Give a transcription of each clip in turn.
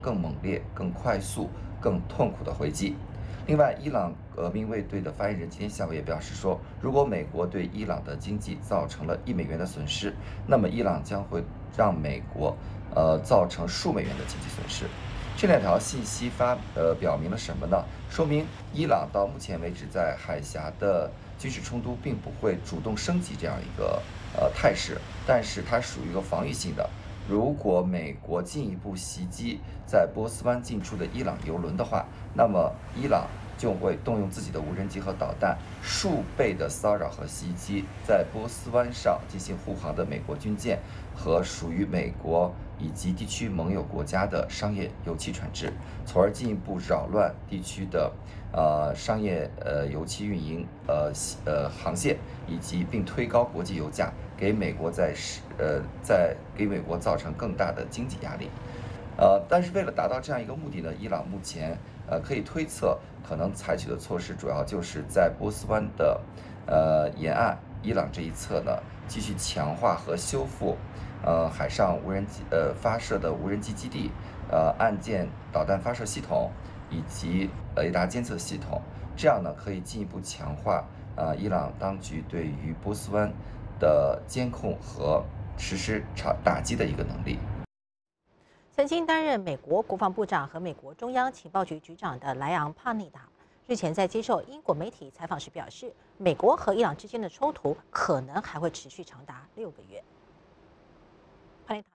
更猛烈、更快速、更痛苦的回击。另外，伊朗革命卫队的发言人今天下午也表示说，如果美国对伊朗的经济造成了$1的损失，那么伊朗将会让美国造成数美元的经济损失。这两条信息表明了什么呢？说明伊朗到目前为止在海峡的军事冲突并不会主动升级这样一个态势，但是它属于一个防御性的。如果美国进一步袭击在波斯湾进出的伊朗油轮的话，那么伊朗就会动用自己的无人机和导弹，数倍的骚扰和袭击在波斯湾上进行护航的美国军舰和属于美国以及地区盟友国家的商业油气船只，从而进一步扰乱地区的商业油气运营航线，以及并推高国际油价，给美国给美国造成更大的经济压力。但是为了达到这样一个目的呢，伊朗目前可以推测可能采取的措施主要就是在波斯湾的沿岸伊朗这一侧呢继续强化和修复海上无人机发射的无人机基地、岸舰导弹发射系统以及雷达监测系统，这样呢可以进一步强化伊朗当局对于波斯湾的监控和实施打击的一个能力。 曾经担任美国国防部长和美国中央情报局局长的莱昂·帕内达日前在接受英国媒体采访时表示，美国和伊朗之间的冲突可能还会持续长达6个月。帕内达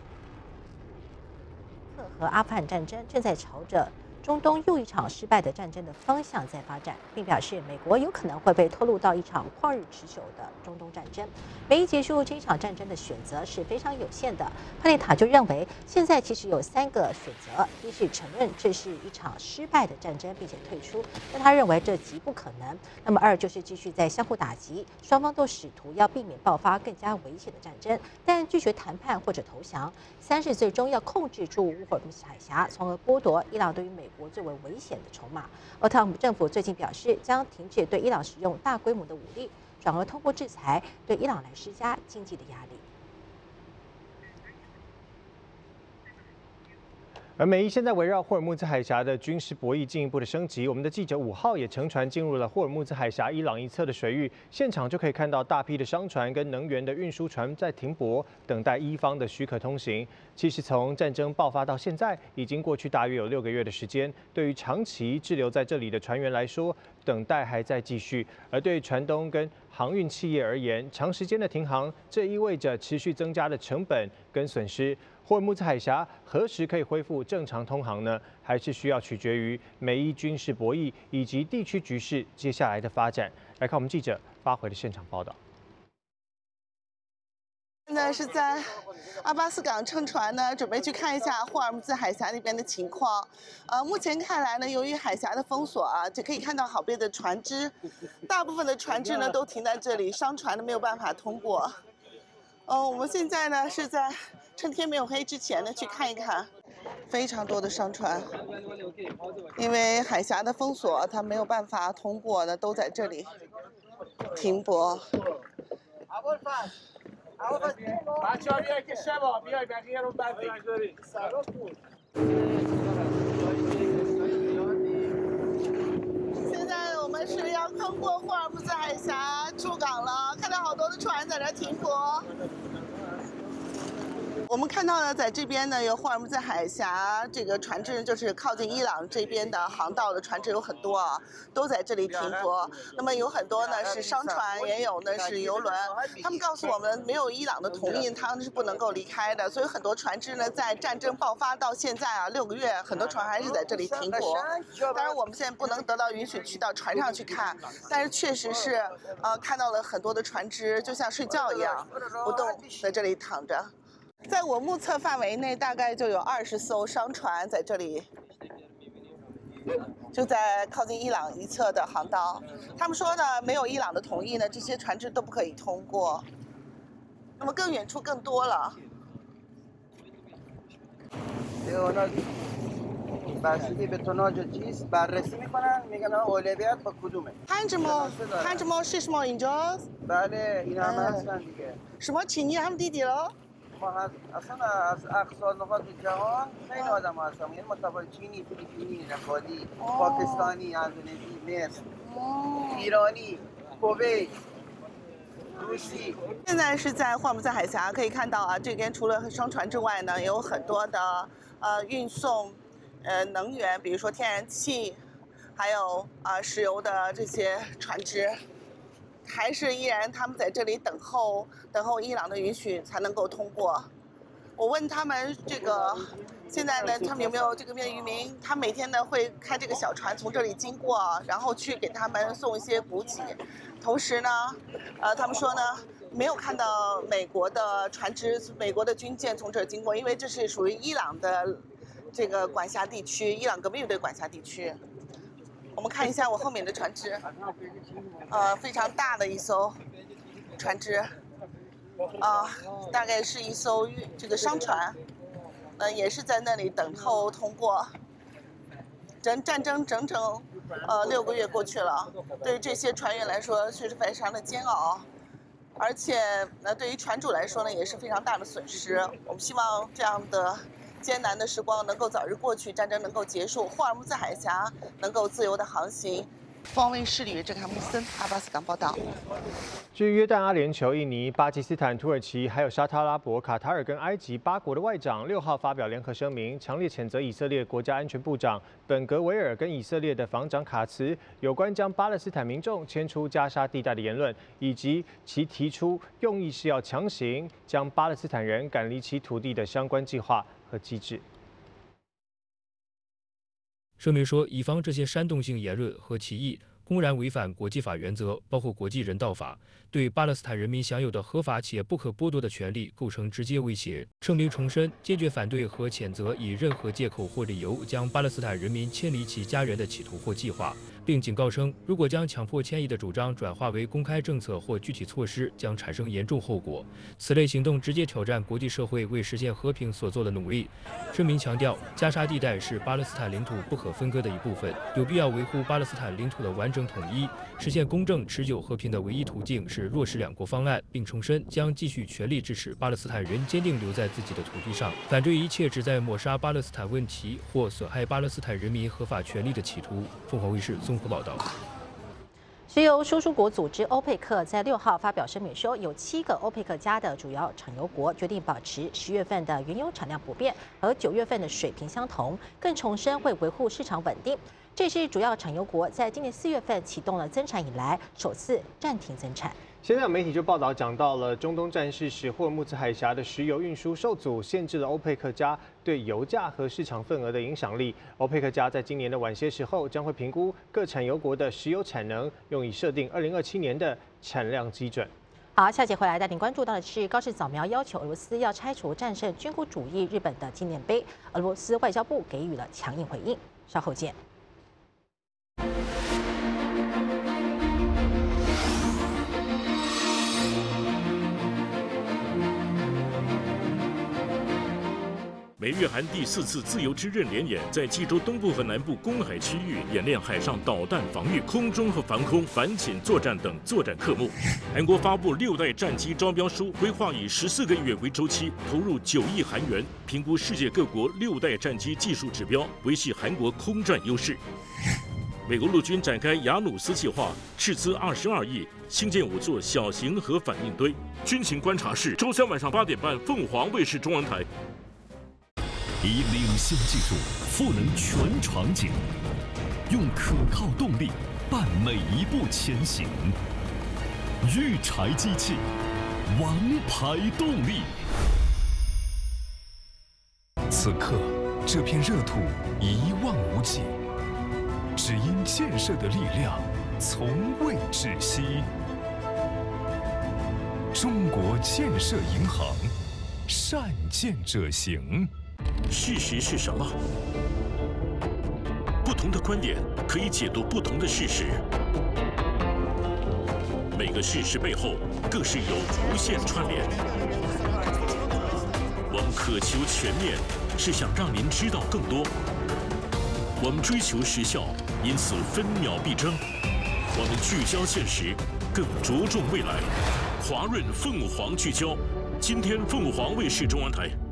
和阿富汗战争正在朝着中东又一场失败的战争的方向在发展，并表示美国有可能会被拖入到一场旷日持久的中东战争。唯一结束这一场战争的选择是非常有限的。帕内塔就认为，现在其实有3个选择：一是承认这是一场失败的战争，并且退出，但他认为这极不可能；那么2就是继续在相互打击，双方都试图要避免爆发更加危险的战争，但拒绝谈判或者投降；3是最终要控制住乌霍尔木斯海峡，从而剥夺伊朗对于美国最为危险的筹码。而特朗普政府最近表示，将停止对伊朗使用大规模的武力，转而通过制裁对伊朗来施加经济的压力。 而美伊现在围绕霍尔木兹海峡的军事博弈进一步的升级，我们的记者5号也乘船进入了霍尔木兹海峡伊朗一侧的水域，现场就可以看到大批的商船跟能源的运输船在停泊，等待伊方的许可通行。其实从战争爆发到现在，已经过去大约有6个月的时间，对于长期滞留在这里的船员来说，等待还在继续；而对于船东跟航运企业而言，长时间的停航，这意味着持续增加的成本跟损失。霍尔木兹海峡何时可以恢复正常通航呢？还是需要取决于美伊军事博弈以及地区局势接下来的发展。来看我们记者发回的现场报道。 现在是在阿巴斯港乘船呢，准备去看一下霍尔木兹海峡那边的情况。目前看来呢，由于海峡的封锁啊，就可以看到好边的船只，大部分的船只呢都停在这里，商船呢没有办法通过。我们现在呢是在趁天没有黑之前呢去看一看，非常多的商船，因为海峡的封锁，它没有办法通过呢，都在这里停泊。现在我们是要通过霍尔木兹海峡出港了，看到好多的船在这停泊。我们看到呢，在这边呢有霍尔木兹海峡这个船只，就是靠近伊朗这边的航道的船只有很多啊，都在这里停泊。那么有很多呢是商船，也有呢是游轮。他们告诉我们，没有伊朗的同意，他们是不能够离开的。所以很多船只呢，在战争爆发到现在啊6个月，很多船还是在这里停泊。当然，我们现在不能得到允许去到船上去看，但是确实是看到了很多的船只，就像睡觉一样不动，在这里躺着。在我目测范围内，大概就有20艘商船在这里，就在靠近伊朗一侧的航道。他们说呢，没有伊朗的同意呢，这些船只都不可以通过。那么更远处更多了。پنج ماه 6 ماه اینجاست؟ بله این همه هستن دیگه. شما چینی هم دیدی رو؟ 现在是在霍尔木兹海峡，可以看到啊，这边除了商船之外呢，也有很多的运送能源，比如说天然气，还有石油的这些船只，还是依然他们在这里等候伊朗的允许才能够通过。我问他们这个现在呢，他们有没有这个渔民？他每天呢会开这个小船从这里经过，然后去给他们送一些补给。同时呢，他们说呢，没有看到美国的船只、美国的军舰从这儿经过，因为这是属于伊朗的这个管辖地区，伊朗革命卫队管辖地区。我们看一下我后面的船只，非常大的一艘船只。大概是一艘这个商船，也是在那里等候通过。战争整整6个月过去了，对于这些船员来说确实非常的煎熬，而且对于船主来说呢也是非常大的损失。我们希望这样的艰难的时光能够早日过去，战争能够结束，霍尔木兹海峡能够自由的航行。方卫视里，这个穆森阿巴斯港报道。 据约旦、阿联酋、印尼、巴基斯坦、土耳其，还有沙特阿拉伯、卡塔尔跟埃及8国的外长6号发表联合声明，强烈谴责以色列国家安全部长本格维尔跟以色列的防长卡茨有关将巴勒斯坦民众迁出加沙地带的言论，以及其提出用意是要强行将巴勒斯坦人赶离其土地的相关计划和机制。 声明说，以防这些煽动性言论和歧义公然违反国际法原则，包括国际人道法，对巴勒斯坦人民享有的合法且不可剥夺的权利构成直接威胁。声明重申，坚决反对和谴责以任何借口或理由将巴勒斯坦人民迁离其家园的企图或计划，并警告称，如果将强迫迁移的主张转化为公开政策或具体措施，将产生严重后果。此类行动直接挑战国际社会为实现和平所做的努力。声明强调，加沙地带是巴勒斯坦领土不可分割的一部分，有必要维护巴勒斯坦领土的完整统一。实现公正、持久和平的唯一途径是落实2国方案，并重申将继续全力支持巴勒斯坦人坚定留在自己的土地上，反对一切旨在抹杀巴勒斯坦问题或损害巴勒斯坦人民合法权利的企图。凤凰卫视综合报道。 石油输出国组织欧佩克在6号发表声明说，有7个欧佩克加的主要产油国决定保持10月份的原油产量不变，和9月份的水平相同，更重申会维护市场稳定。这是主要产油国在今年4月份启动了增产以来首次暂停增产。 现在有媒体就报道讲到了中东战事使霍尔木兹海峡的石油运输受阻，限制了欧佩克加对油价和市场份额的影响力。欧佩克加在今年的晚些时候将会评估各产油国的石油产能，用以设定2027年的产量基准。 好，下节回来带您关注到的是高市早苗要求俄罗斯要拆除战胜军国主义日本的纪念碑，俄罗斯外交部给予了强硬回应。稍后见。 美日韩第4次自由之刃联演在济州东部和南部公海区域演练海上导弹防御、空中和防空反潜作战等作战科目。韩国发布6代战机招标书，规划以14个月为周期，投入9亿韩元，评估世界各国6代战机技术指标，维系韩国空战优势。美国陆军展开雅努斯计划，斥资22亿兴建5座小型核反应堆。军情观察室，周3晚上8点半，凤凰卫视中文台。 以领先技术赋能全场景，用可靠动力伴每一步前行。御柴机器，王牌动力。此刻，这片热土一望无际，只因建设的力量从未止息。中国建设银行，善建者行。 事实是什么？不同的观点可以解读不同的事实。每个事实背后更是有无限串联。我们渴求全面，是想让您知道更多。我们追求时效，因此分秒必争。我们聚焦现实，更着重未来。华润凤凰聚焦， 今天凤凰卫视中文台。